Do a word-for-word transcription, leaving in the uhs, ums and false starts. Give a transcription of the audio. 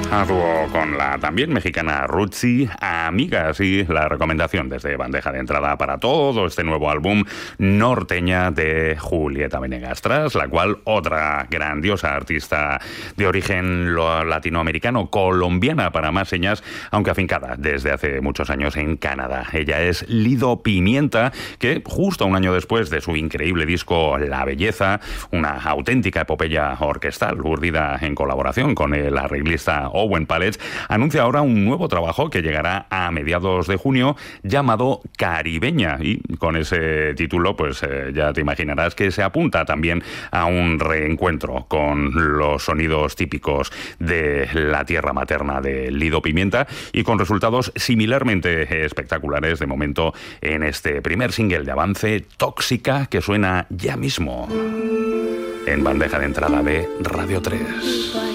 A dúo con la también mexicana Rutsi, Amigas, y la recomendación desde bandeja de entrada para todo este nuevo álbum Norteña de Julieta Venegas, tras la cual otra grandiosa artista de origen latinoamericano, colombiana para más señas, aunque afincada desde hace muchos años en Canadá. Ella es Lido Pimienta, que justo un año después de su increíble disco La Belleza, una auténtica epopeya orquestal urdida en colaboración con el arreglista Owen Pallett, anuncia ahora un nuevo trabajo que llegará a mediados de junio llamado Caribeña, y con ese título pues eh, ya te imaginarás que se apunta también a un reencuentro con los sonidos típicos de la tierra materna de Lido Pimienta y con resultados similarmente espectaculares de momento en este primer single de avance, Tóxica, que suena ya mismo en bandeja de entrada de Radio tres.